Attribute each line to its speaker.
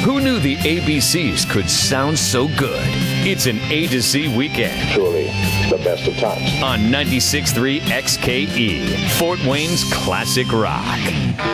Speaker 1: Who knew the ABCs could sound so good? It's an A to Z weekend.
Speaker 2: Truly the best of times.
Speaker 1: On 96.3 XKE, Fort Wayne's classic rock.